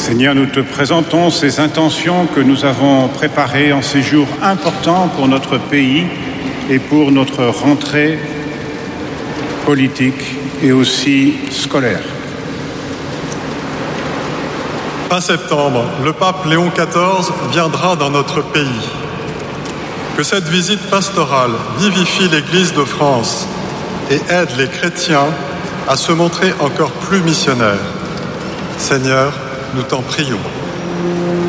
Seigneur, nous te présentons ces intentions que nous avons préparées en ces jours importants pour notre pays et pour notre rentrée politique et aussi scolaire. Fin septembre, le pape Léon XIV viendra dans notre pays. Que cette visite pastorale vivifie l'Église de France et aide les chrétiens à se montrer encore plus missionnaires. Seigneur, nous t'en prions.